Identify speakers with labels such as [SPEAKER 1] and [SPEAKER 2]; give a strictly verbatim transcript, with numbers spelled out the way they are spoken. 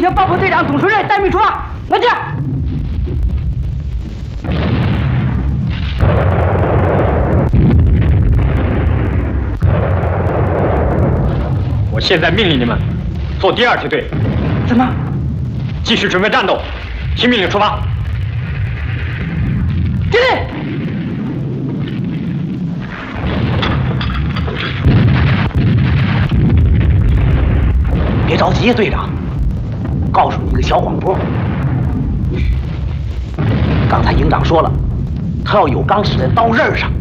[SPEAKER 1] 向爆破队长董书任待命出发，来见。
[SPEAKER 2] 我现在命令你们做第二梯队。
[SPEAKER 1] 怎么？
[SPEAKER 2] 继续准备战斗，听命令出发。
[SPEAKER 1] 敬礼。 别着急，队长，告诉你一个小广播。刚才营长说了，他要有钢死在刀刃上。